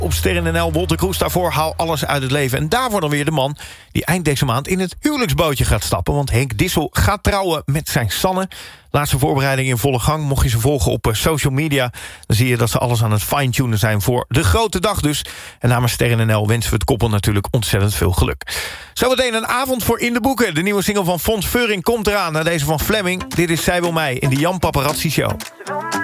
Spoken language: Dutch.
op Sterren NL. Wolter Kroes daarvoor, haal alles uit het leven. En daarvoor dan weer de man die eind deze maand in het huwelijksbootje gaat stappen. Want Henk Dissel gaat trouwen met zijn Sanne. Laatste voorbereiding in volle gang. Mocht je ze volgen op social media, dan zie je dat ze alles aan het fine-tunen zijn voor de grote dag dus. En namens Sterren NL wensen we het koppel natuurlijk ontzettend veel geluk. Zometeen een avond voor In de Boeken. De nieuwe single van Fons Feuring komt eraan na deze van Fleming. Dit is Zij wil mij in de Jan Paparazzi Show.